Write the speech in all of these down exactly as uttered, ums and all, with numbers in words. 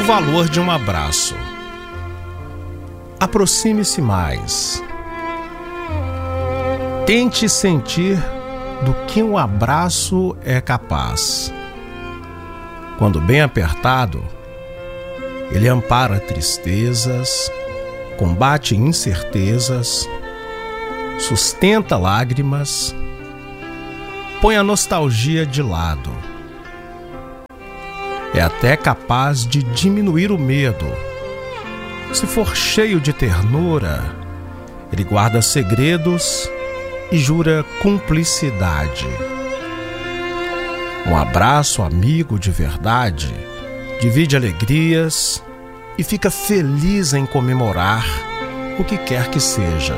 O valor de um abraço. Aproxime-se mais. Tente sentir do que um abraço é capaz. Quando bem apertado, ele ampara tristezas, combate incertezas, sustenta lágrimas, põe a nostalgia de lado. É até capaz de diminuir o medo. Se for cheio de ternura, ele guarda segredos e jura cumplicidade. Um abraço amigo de verdade divide alegrias e fica feliz em comemorar o que quer que seja.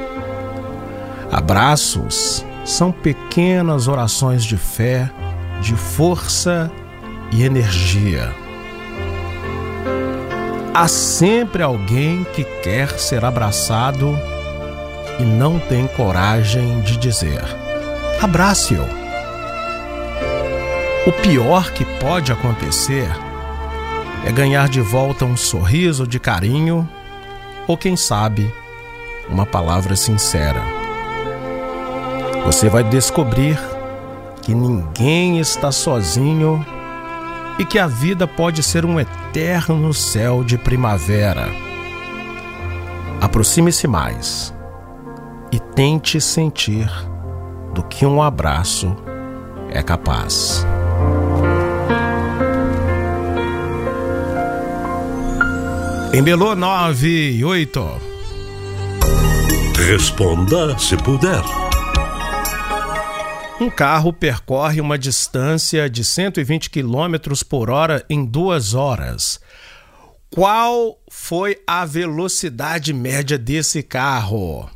Abraços são pequenas orações de fé, de força e energia. Há sempre alguém que quer ser abraçado e não tem coragem de dizer: abrace-o. O pior que pode acontecer é ganhar de volta um sorriso de carinho ou, quem sabe, uma palavra sincera. Você vai descobrir que ninguém está sozinho e que a vida pode ser um eterno céu de primavera. Aproxime-se mais e tente sentir do que um abraço é capaz. Embelô nove e oito. Responda se puder. Um carro percorre uma distância de cento e vinte quilômetros por hora em duas horas. Qual foi a velocidade média desse carro?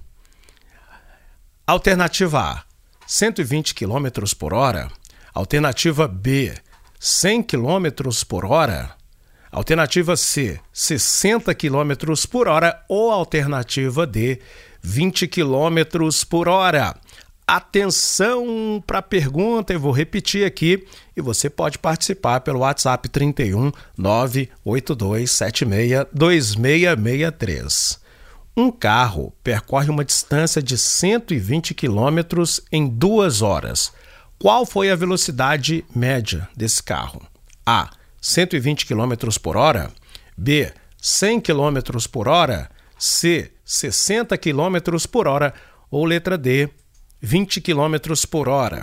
Alternativa A, cento e vinte quilômetros por hora. Alternativa B, cem quilômetros por hora. Alternativa C, sessenta quilômetros por hora. Ou alternativa D, vinte quilômetros por hora. Atenção para a pergunta, eu vou repetir aqui e você pode participar pelo WhatsApp trinta e um, nove oito dois sete seis, dois seis seis três. Um carro percorre uma distância de cento e vinte quilômetros em duas horas. Qual foi a velocidade média desse carro? A, cento e vinte quilômetros por hora. B, cem quilômetros por hora. C, sessenta quilômetros por hora. Ou letra D, vinte quilômetros por hora.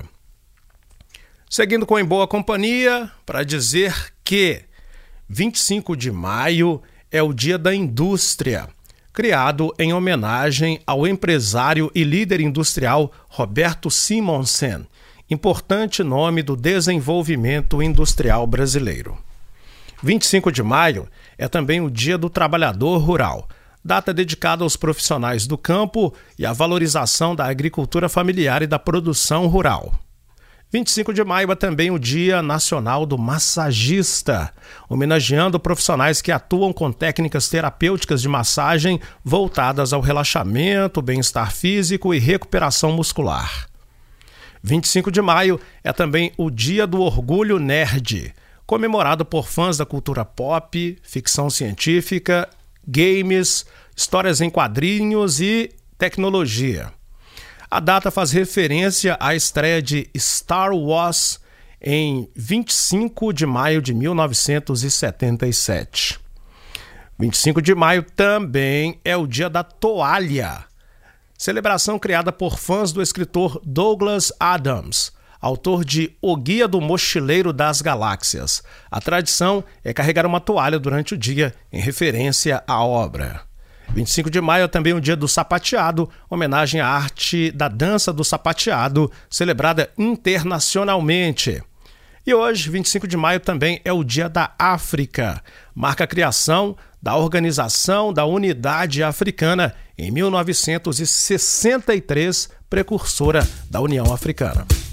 Seguindo com Em Boa Companhia, para dizer que vinte e cinco de maio é o Dia da Indústria, criado em homenagem ao empresário e líder industrial Roberto Simonsen, importante nome do desenvolvimento industrial brasileiro. vinte e cinco de maio é também o Dia do Trabalhador Rural, data dedicada aos profissionais do campo e à valorização da agricultura familiar e da produção rural. vinte e cinco de maio é também o Dia Nacional do Massagista, homenageando profissionais que atuam com técnicas terapêuticas de massagem voltadas ao relaxamento, bem-estar físico e recuperação muscular. vinte e cinco de maio é também o Dia do Orgulho Nerd, comemorado por fãs da cultura pop, ficção científica, games, histórias em quadrinhos e tecnologia. A data faz referência à estreia de Star Wars em vinte e cinco de maio de mil novecentos e setenta e sete. vinte e cinco de maio também é o Dia da Toalha, celebração criada por fãs do escritor Douglas Adams, autor de O Guia do Mochileiro das Galáxias. A tradição é carregar uma toalha durante o dia, em referência à obra. vinte e cinco de maio é também o Dia do Sapateado, homenagem à arte da dança do sapateado, celebrada internacionalmente. E hoje, vinte e cinco de maio, também é o Dia da África, marca a criação da Organização da Unidade Africana em mil novecentos e sessenta e três, precursora da União Africana.